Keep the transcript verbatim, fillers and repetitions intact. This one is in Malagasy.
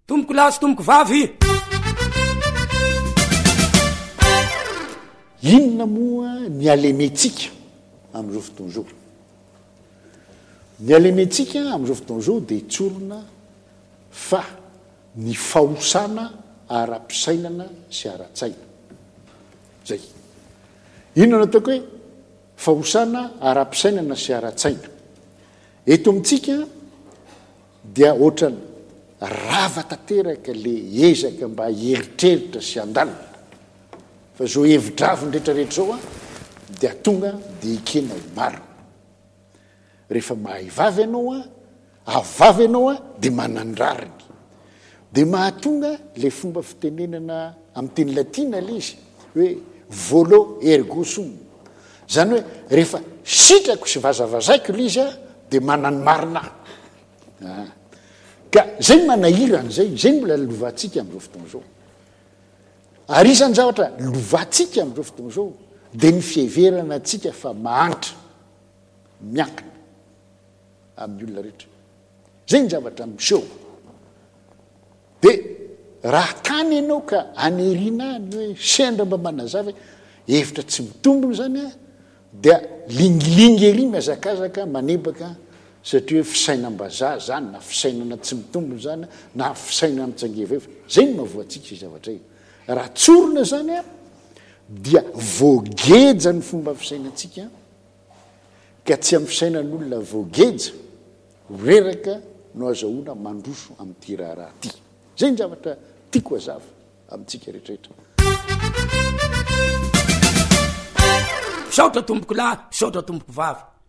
tomboko lahy sy tomboko vavy. Inona moa ny alementsika amin'izao fotoana izao? Ny alementsika amin'izao fotoana izao dia tsorona fa ny fahosana ara-pisainana sy ara-tsaina. Zay. Inona no ataoko hoe fahosana ara-pisainana sy ara-tsaina? Eto amintsika dia ohatrany rava tanteraka le ezaka mba heritreritra sy andalina. Fa zao hevi-dravony rehetrarehetra zao a dia tonga dia ikena ho marina. Rehefa mahay vavy ianao a, avavy ianao a dia manandrariny. Dia mahatonga le fomba fitenenana amin'ny teny latina le izy hoe volo ergo sum. Zany hoe rehefa sitrako sy vazavazaiko le izy a dia manany marina. Ah. Ka zay manahirana zay, zay mbola lovantsika amin'izao fotoana izao. Ary isany zavatra lovantsika amin'izao fotoana izao dia ny fiheverana antsika fa mahantra, miankina amin'ny olona rehetra. Zay ny zavatra miseho. Dia raha kany ianao ka aneriana ny hoe sendra mba manazava hevitra tsy mitombony zany a dia lingilingy ery mihazakazaka manebaka satria hoe fisainam-bazaha zany na fisainana tsy mitombony zany na fisainana mitsangevahevitra. Zay ny mahavoantsika sy zavatra io. Raha tsorona zany a dia voageja ny fomba fisainantsika ka tsy amin'ny fisainan'olona voageja reraka no azahoana mandroso amin'ity raharaha ty. Zay ny zavatra tiako hazava amintsika rehetrarehetra. Saotra tomboko lahy, saotra tomboko vavy.